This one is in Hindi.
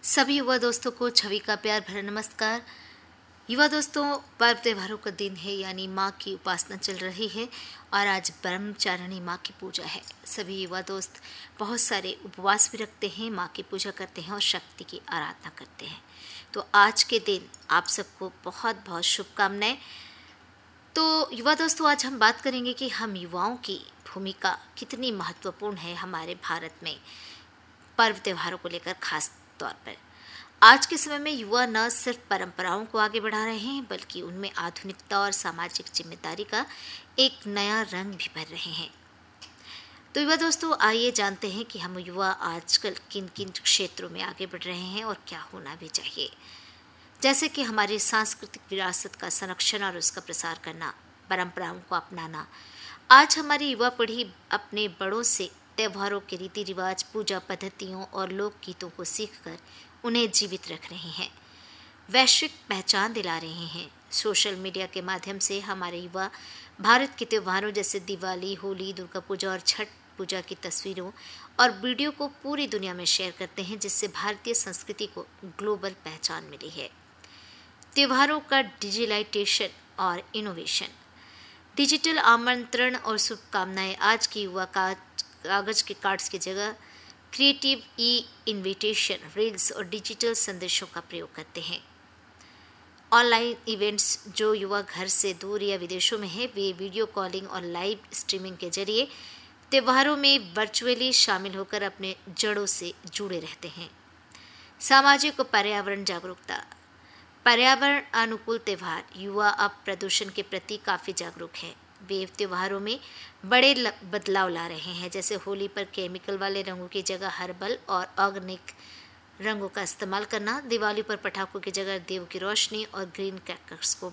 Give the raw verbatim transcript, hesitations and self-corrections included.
सभी युवा दोस्तों को छवि का प्यार भरा नमस्कार। युवा दोस्तों, पर्व त्योहारों का दिन है, यानी माँ की उपासना चल रही है और आज ब्रह्मचारिणी माँ की पूजा है। सभी युवा दोस्त बहुत सारे उपवास भी रखते हैं, माँ की पूजा करते हैं और शक्ति की आराधना करते हैं। तो आज के दिन आप सबको बहुत बहुत शुभकामनाएं। तो युवा दोस्तों, आज हम बात करेंगे कि हम युवाओं की भूमिका कितनी महत्वपूर्ण है हमारे भारत में पर्व त्योहारों को लेकर। खास तौर पर आज के समय में युवा न सिर्फ परंपराओं को आगे बढ़ा रहे हैं, बल्कि उनमें आधुनिकता और सामाजिक जिम्मेदारी का एक नया रंग भी भर रहे हैं। तो युवा दोस्तों, आइए जानते हैं कि हम युवा आजकल किन किन क्षेत्रों में आगे बढ़ रहे हैं और क्या होना भी चाहिए। जैसे कि हमारी सांस्कृतिक विरासत का संरक्षण और उसका प्रसार करना, परंपराओं को अपनाना। आज हमारी युवा पीढ़ी अपने बड़ों से त्योहारों के रीति रिवाज, पूजा पद्धतियों और लोकगीतों को सीखकर उन्हें जीवित रख रहे हैं, वैश्विक पहचान दिला रहे हैं। सोशल मीडिया के माध्यम से हमारे युवा भारत के त्योहारों जैसे दिवाली, होली, दुर्गा पूजा और छठ पूजा की तस्वीरों और वीडियो को पूरी दुनिया में शेयर करते हैं, जिससे भारतीय संस्कृति को ग्लोबल पहचान मिली है। त्योहारों का डिजिटलाइजेशन और इनोवेशन। डिजिटल आमंत्रण और शुभकामनाएं आज की युवा का कागज के कार्ड्स की जगह क्रिएटिव ई इनविटेशन, रील्स और डिजिटल संदेशों का प्रयोग करते हैं। ऑनलाइन इवेंट्स, जो युवा घर से दूर या विदेशों में है, वे वीडियो कॉलिंग और लाइव स्ट्रीमिंग के जरिए त्योहारों में वर्चुअली शामिल होकर अपने जड़ों से जुड़े रहते हैं। सामाजिक और पर्यावरण जागरूकता। पर्यावरण अनुकूल त्योहार। युवा अब प्रदूषण के प्रति काफ़ी जागरूक हैं। वे त्योहारों में बड़े बदलाव ला रहे हैं, जैसे होली पर केमिकल वाले रंगों की जगह हर्बल और ऑर्गेनिक रंगों का इस्तेमाल करना, दिवाली पर पटाखों की जगह देव की रोशनी और ग्रीन क्रैकर्स को